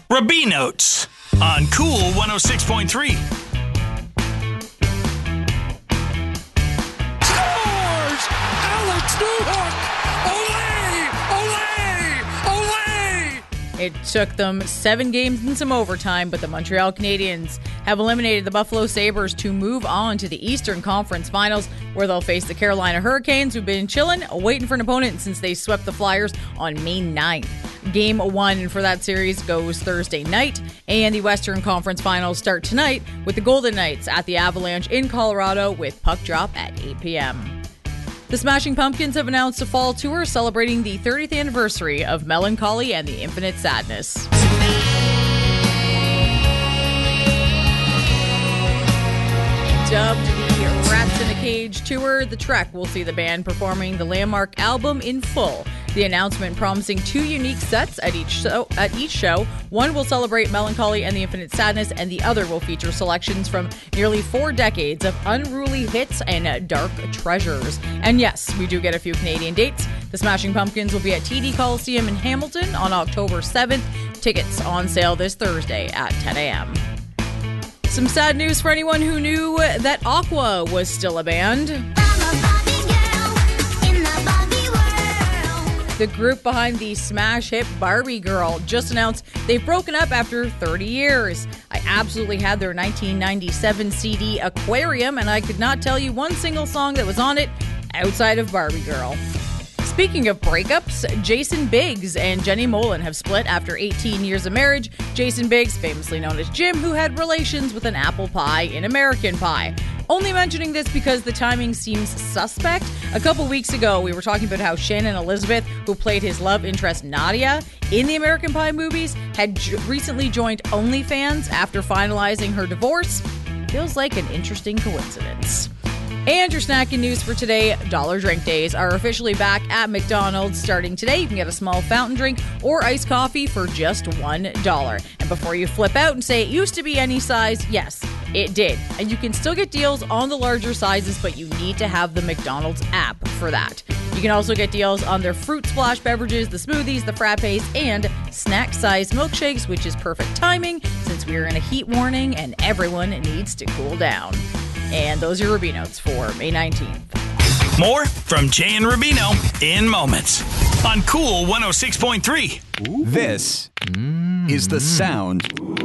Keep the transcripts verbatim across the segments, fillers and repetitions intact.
Rabinotes on Cool one oh six point three. Scores! Alex Newhook! It took them seven games and some overtime, but the Montreal Canadiens have eliminated the Buffalo Sabres to move on to the Eastern Conference Finals, where they'll face the Carolina Hurricanes, who've been chilling, waiting for an opponent since they swept the Flyers on May ninth. Game one for that series goes Thursday night, and the Western Conference Finals start tonight with the Golden Knights at the Avalanche in Colorado with puck drop at eight p.m. The Smashing Pumpkins have announced a fall tour celebrating the thirtieth anniversary of Melancholy and the Infinite Sadness. Dubbed the Rats in a Cage Tour, the Trek will see the band performing the landmark album in full. The announcement promising two unique sets at each show. At each show, one will celebrate Melancholy and the Infinite Sadness, and the other will feature selections from nearly four decades of unruly hits and dark treasures. And yes, we do get a few Canadian dates. The Smashing Pumpkins will be at T D Coliseum in Hamilton on October seventh. Tickets on sale this Thursday at ten a.m. Some sad news for anyone who knew that Aqua was still a band. The group behind the smash hit Barbie Girl just announced they've broken up after thirty years. I absolutely had their nineteen ninety-seven C D Aquarium, and I could not tell you one single song that was on it outside of Barbie Girl. Speaking of breakups, Jason Biggs and Jenny Molin have split after eighteen years of marriage. Jason Biggs, famously known as Jim, who had relations with an apple pie in American Pie. Only mentioning this because the timing seems suspect. A couple weeks ago, we were talking about how Shannon Elizabeth, who played his love interest Nadia in the American Pie movies, had j- recently joined OnlyFans after finalizing her divorce. Feels like an interesting coincidence. And your snacking news for today, Dollar Drink Days are officially back at McDonald's starting today. You can get a small fountain drink or iced coffee for just one dollar. And before you flip out and say it used to be any size, yes, it did. And you can still get deals on the larger sizes, but you need to have the McDonald's app for that. You can also get deals on their fruit splash beverages, the smoothies, the frappes, and snack-sized milkshakes, which is perfect timing since we are in a heat warning and everyone needs to cool down. And those are your Rubinotes for May nineteenth. More from Jay and Rubino in moments on Cool one oh six point three. This is the sound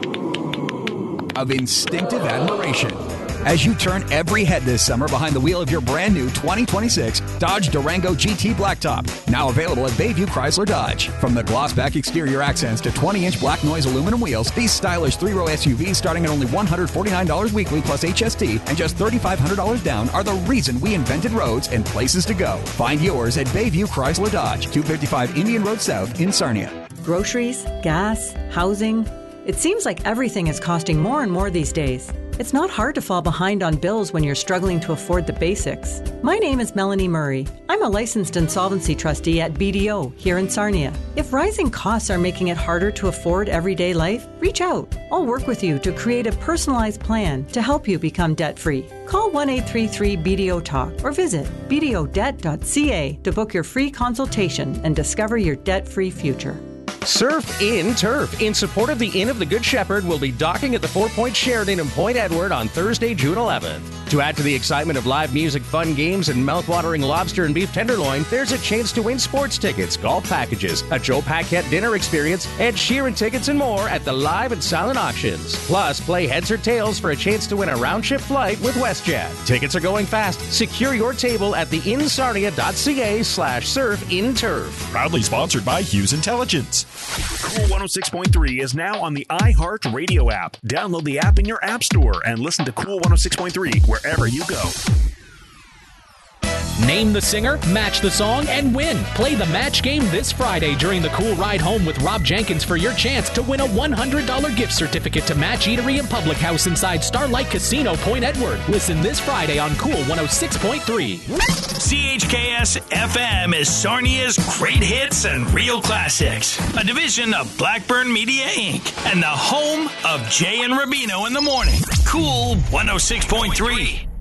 of instinctive admiration as you turn every head this summer behind the wheel of your brand new twenty twenty-six Dodge Durango G T Blacktop. Now available at Bayview Chrysler Dodge. From the gloss-back exterior accents to twenty-inch black noise aluminum wheels, these stylish three-row S U Vs starting at only one hundred forty-nine dollars weekly plus H S T and just three thousand five hundred dollars down are the reason we invented roads and places to go. Find yours at Bayview Chrysler Dodge, two fifty-five Indian Road South in Sarnia. Groceries, gas, housing. It seems like everything is costing more and more these days. It's not hard to fall behind on bills when you're struggling to afford the basics. My name is Melanie Murray. I'm a licensed insolvency trustee at B D O here in Sarnia. If rising costs are making it harder to afford everyday life, reach out. I'll work with you to create a personalized plan to help you become debt-free. Call one eight three three B D O talk or visit b d o debt dot c a to book your free consultation and discover your debt-free future. Surf in Turf, in support of the Inn of the Good Shepherd, will be docking at the Four Point Sheraton in Point Edward on Thursday, June eleventh. To add to the excitement of live music, fun games, and mouth-watering lobster and beef tenderloin, there's a chance to win sports tickets, golf packages, a Joe Paquette dinner experience, Ed Sheeran tickets, and more at the live and silent auctions. Plus, play heads or tails for a chance to win a round-trip flight with WestJet. Tickets are going fast. Secure your table at the insarnia dot c a slash surf in turf. Proudly sponsored by Hughes Intelligence. Cool one oh six point three is now on the iHeart Radio app. Download the app in your app store and listen to Cool one oh six point three wherever you go. Name the singer, match the song, and win. Play the match game this Friday during the Cool Ride Home with Rob Jenkins for your chance to win a one hundred dollars gift certificate to Match Eatery and Public House inside Starlight Casino, Point Edward. Listen this Friday on Cool one oh six point three. C H K S F M is Sarnia's great hits and real classics. A division of Blackburn Media Incorporated and the home of Jay and Rubino in the morning. Cool one oh six point three.